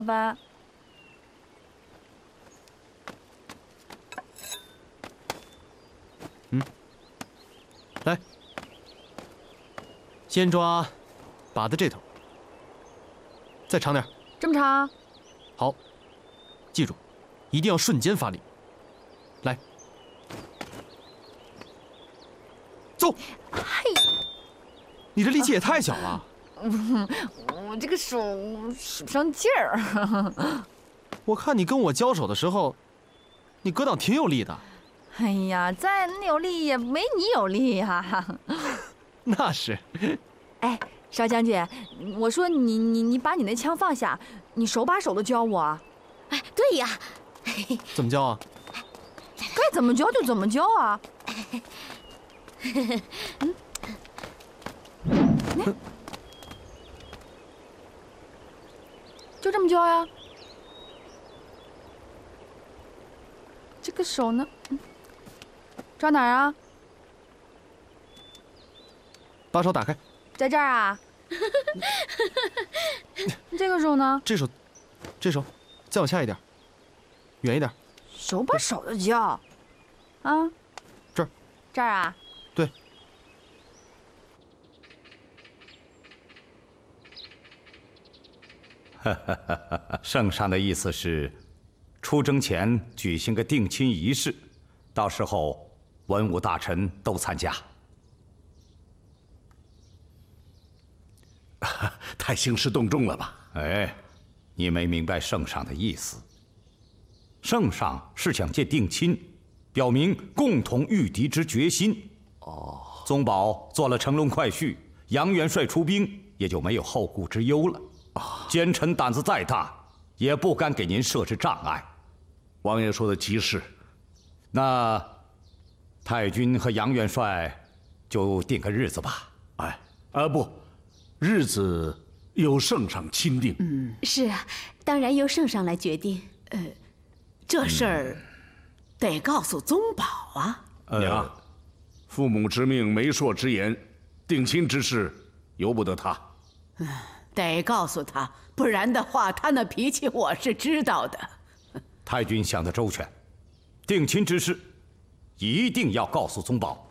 吧。 来，先抓靶的这头，再长点。 这么长？ 好，记住，一定要瞬间发力。来，走。 嘿， 你这力气也太小了。 我这个手使不上劲儿。 我看你跟我交手的时候，你格挡挺有力的。 哎呀，再有力也没你有力呀。 那是。 哎，邵将军，我说你把你那枪放下，你手把手的教我。 哎，对呀。 怎么教啊？ 该怎么教就怎么教啊。就这么教呀。这个手呢？抓哪儿啊？ 把手打开。 在这儿啊。这个手呢？ 这手，再往下一点，远一点。 手把手的教。啊？ 这儿。 这儿啊？ 对。 圣上的意思是，出征前举行个定亲仪式，到时候文武大臣都参加。 太兴师动众了吧？ 哎，你没明白圣上的意思。圣上是想借定亲，表明共同御敌之决心。哦，宗保做了乘龙快婿，杨元帅出兵，也就没有后顾之忧了。奸臣胆子再大，也不敢给您设置障碍。 王爷说的极是。 那太君和杨元帅就定个日子吧。 哎，不，日子由圣上亲定。 是啊，当然由圣上来决定。 这事儿得告诉宗保啊。 娘，父母之命，媒妁之言，定亲之事由不得他。 得告诉他，不然的话，他那脾气我是知道的。 太君想得周全，定亲之事一定要告诉宗保。